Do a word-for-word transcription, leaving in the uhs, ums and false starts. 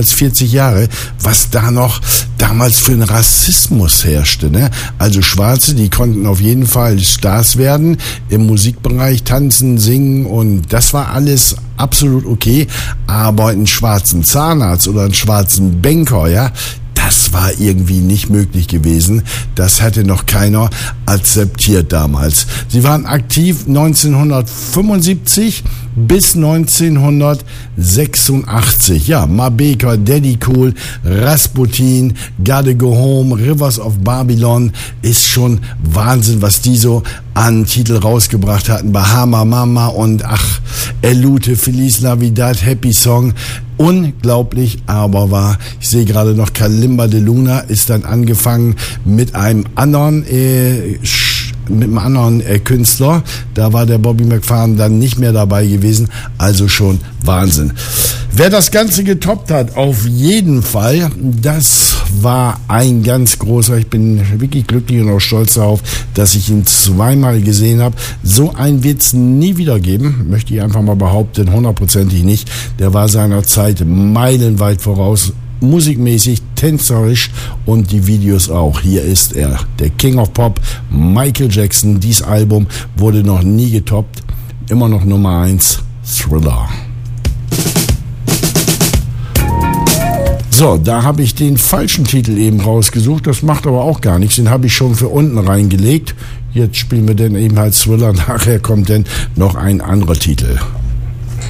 als vierzig Jahre, was da noch damals für einen Rassismus herrschte, ne? Also Schwarze, die konnten auf jeden Fall Stars werden, im Musikbereich tanzen, singen und das war alles absolut okay, aber einen schwarzen Zahnarzt oder einen schwarzen Banker, ja, das war irgendwie nicht möglich gewesen. Das hätte noch keiner akzeptiert damals. Sie waren aktiv neunzehnhundertfünfundsiebzig bis neunzehnhundertsechsundachtzig. Ja, Ma Baker, Daddy Cool, Rasputin, Gotta Go Home, Rivers of Babylon. Ist schon Wahnsinn, was die so an Titel rausgebracht hatten. Bahama Mama und ach, Elute, Feliz Navidad, Happy Song. Unglaublich, aber wahr. Ich sehe gerade noch, Kalimba de Luna ist dann angefangen mit einem anderen äh, mit einem anderen äh, Künstler. Da war der Bobby McFerrin dann nicht mehr dabei gewesen. Also schon Wahnsinn. Wer das Ganze getoppt hat, auf jeden Fall, das war ein ganz großer. Ich bin wirklich glücklich und auch stolz darauf, dass ich ihn zweimal gesehen habe. So einen wird es nie wieder geben, möchte ich einfach mal behaupten, hundertprozentig nicht. Der war seiner Zeit meilenweit voraus. Musikmäßig, tänzerisch und die Videos auch. Hier ist er, der King of Pop, Michael Jackson. Dieses Album wurde noch nie getoppt. Immer noch Nummer eins, Thriller. So, da habe ich den falschen Titel eben rausgesucht. Das macht aber auch gar nichts. Den habe ich schon für unten reingelegt. Jetzt spielen wir dann eben halt Thriller. Nachher kommt dann noch ein anderer Titel.